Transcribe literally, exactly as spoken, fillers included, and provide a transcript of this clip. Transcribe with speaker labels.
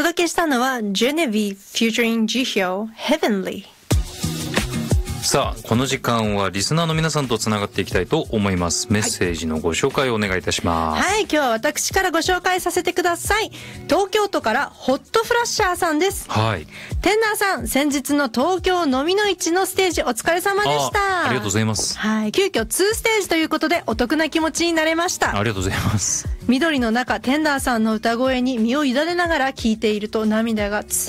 Speaker 1: 届けしたのは Genevieve featuring Jihyo Heavenly。
Speaker 2: さあこの時間はリスナーの皆さんとつながっていきたいと思います。メッセージのご紹介をお願いいたします。
Speaker 1: はい、今日は私からご紹介させてください。東京都からホットフラッシャーさんです。
Speaker 2: はい。
Speaker 1: テンダーさん、先日の東京飲みの市のステージお疲れ様でした。
Speaker 2: あ, ありがとうございます。
Speaker 1: はい、急遽にステージということでお得な気持ちになれました。
Speaker 2: ありがとうございます。
Speaker 1: 緑の中、テンダーさんの歌声に身を委ねながら聴いていると涙がつ